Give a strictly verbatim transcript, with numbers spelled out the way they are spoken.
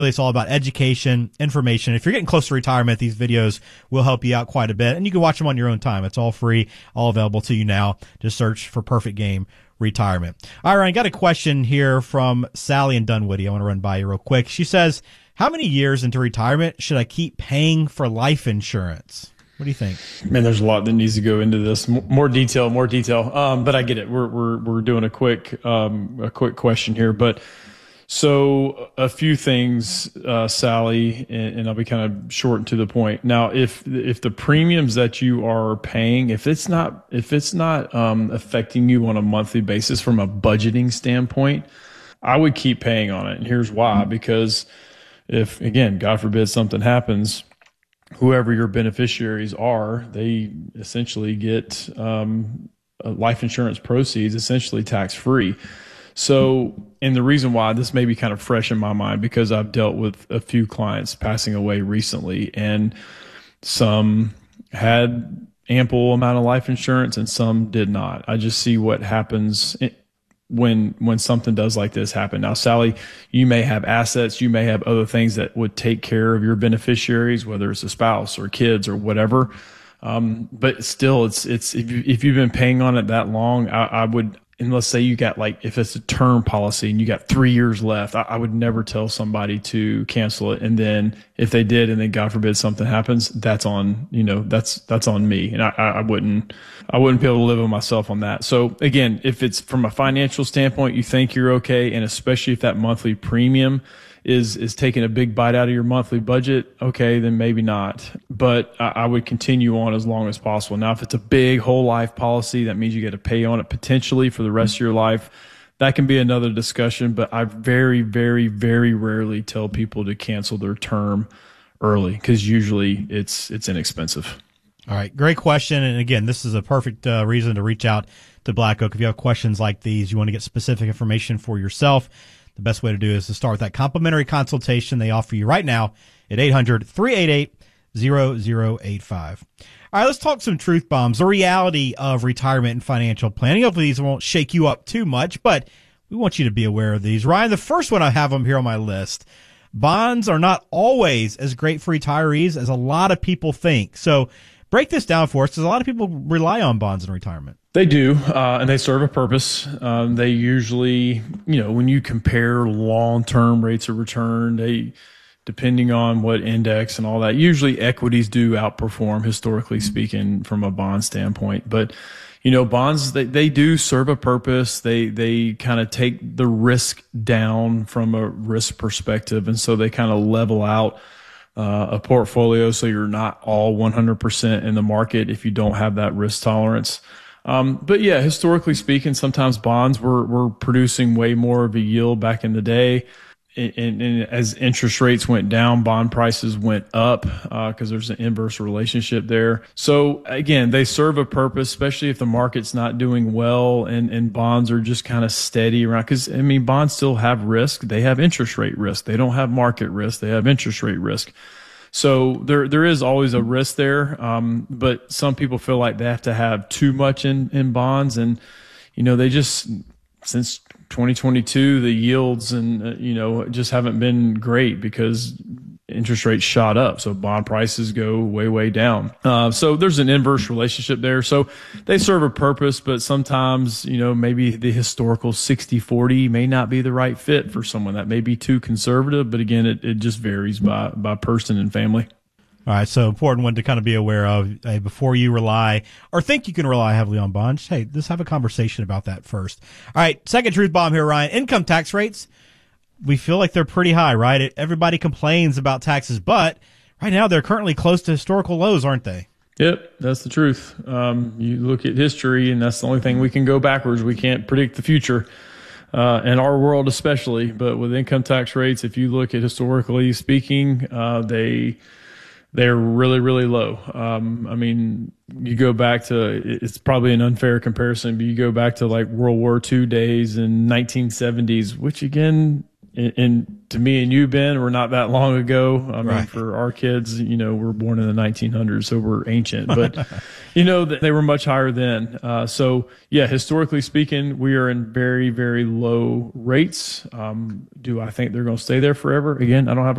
It's all about education, information. If you're getting close to retirement, these videos will help you out quite a bit, and you can watch them on your own time. It's all free, all available to you now. Just search for Perfect Game Retirement. All right, Ryan, got a question here from Sally in Dunwoody. I want to run by you real quick. She says, how many years into retirement should I keep paying for life insurance? What do you think? Man, there's a lot that needs to go into this. More detail, more detail. Um, but I get it. We're we're we're doing a quick um, a quick question here, but. So a few things, uh, Sally, and, and I'll be kind of short and to the point. Now, if if the premiums that you are paying, if it's not if it's not um, affecting you on a monthly basis from a budgeting standpoint, I would keep paying on it. And here's why: because if, again, God forbid something happens, whoever your beneficiaries are, they essentially get um, life insurance proceeds essentially tax free. So, and the reason why this may be kind of fresh in my mind, because I've dealt with a few clients passing away recently, and some had ample amount of life insurance and some did not. I just see what happens when, when something does like this happen. Now, Sally, you may have assets, you may have other things that would take care of your beneficiaries, whether it's a spouse or kids or whatever. Um, but still, it's, it's, if you, if you've been paying on it that long, I, I would, and let's say you got, like, if it's a term policy and you got three years left, I, I would never tell somebody to cancel it. And then if they did, and then God forbid something happens, that's on, you know, that's, that's on me. And I, I wouldn't, I wouldn't be able to live with myself on that. So again, if it's from a financial standpoint, you think you're okay. And especially if that monthly premium is, is taking a big bite out of your monthly budget, okay, then maybe not. But I, I would continue on as long as possible. Now, if it's a big whole life policy, that means you get to pay on it potentially for the rest of your life. That can be another discussion, but I very, very, very rarely tell people to cancel their term early, because usually it's, it's inexpensive. All right. Great question. And again, this is a perfect uh, reason to reach out to Black Oak. If you have questions like these, you want to get specific information for yourself, the best way to do is to start with that complimentary consultation they offer you right now at eight hundred, three eight eight, zero zero eight five. All right, let's talk some truth bombs, the reality of retirement and financial planning. Hopefully these won't shake you up too much, but we want you to be aware of these. Ryan, the first one I have them here on my list. Bonds are not always as great for retirees as a lot of people think. So break this down for us, because a lot of people rely on bonds in retirement. They do, uh, and they serve a purpose. Um, they usually, you know, when you compare long-term rates of return, they, depending on what index and all that, usually equities do outperform, historically speaking, from a bond standpoint. But, you know, bonds, they, they do serve a purpose. They, they kind of take the risk down from a risk perspective. And so they kind of level out uh, a portfolio, so you're not all one hundred percent in the market if you don't have that risk tolerance. Um, but yeah, historically speaking, sometimes bonds were, were producing way more of a yield back in the day. And, and, and as interest rates went down, bond prices went up, uh, cause there's an inverse relationship there. So again, they serve a purpose, especially if the market's not doing well and, and bonds are just kind of steady around. Cause I mean, bonds still have risk. They have interest rate risk. They don't have market risk. They have interest rate risk. So there, there is always a risk there. Um, but some people feel like they have to have too much in, in bonds. And, you know, they just, since twenty twenty-two, the yields and, uh, you know, just haven't been great because interest rates shot up. So bond prices go way, way down. Uh, so there's an inverse relationship there. So they serve a purpose, but sometimes, you know, maybe the historical sixty forty may not be the right fit for someone. That may be too conservative, but again, it, it just varies by, by person and family. All right, so important one to kind of be aware of hey, before you rely or think you can rely heavily on bonds. Hey, let's have a conversation about that first. All right, second truth bomb here, Ryan. Income tax rates, we feel like they're pretty high, right? Everybody complains about taxes, but right now they're currently close to historical lows, aren't they? Yep, that's the truth. Um, you look at history, and that's the only thing we can go backwards. We can't predict the future. Uh, in our world especially, but with income tax rates, if you look at historically speaking, uh, they... they're really, really low. Um, I mean, you go back to, it's probably an unfair comparison, but you go back to like World War Two days in nineteen seventies, which again, and, and to me and you, Ben, we're not that long ago. I mean, Right. for our kids, you know, we're born in the nineteen hundreds, so we're ancient, but you know, they were much higher then. Uh, so yeah, historically speaking, we are in very, very low rates. Um, do I think they're going to stay there forever? Again, I don't have a